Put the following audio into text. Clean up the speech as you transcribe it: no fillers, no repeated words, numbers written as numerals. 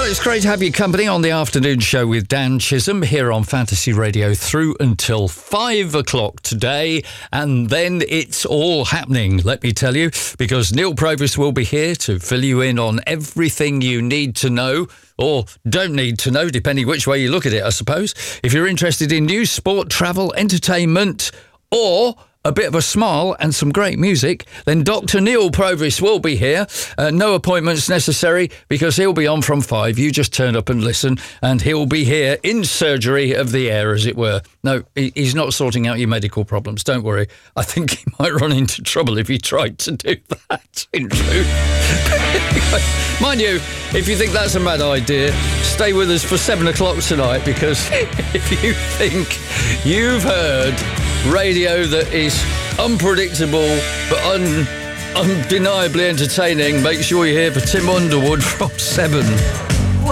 Well, it's great to have your company on the afternoon show with Dan Chisholm here on Fantasy Radio through until 5 o'clock today. And then it's all happening, let me tell you, because Neil Provis will be here to fill you in on everything you need to know, or don't need to know, depending which way you look at it, I suppose. If you're interested in news, sport, travel, entertainment, or a bit of a smile and some great music, then Dr. Neil Provis will be here. No appointments necessary, because he'll be on from 5. You just turn up and listen, and he'll be here in surgery of the air, as it were. No, he's not sorting out your medical problems. Don't worry. I think he might run into trouble if he tried to do that, in truth. Mind you, if you think that's a mad idea, stay with us for 7 o'clock tonight, because if you think you've heard radio that is unpredictable but undeniably entertaining, make sure you're here for Tim Underwood from 7.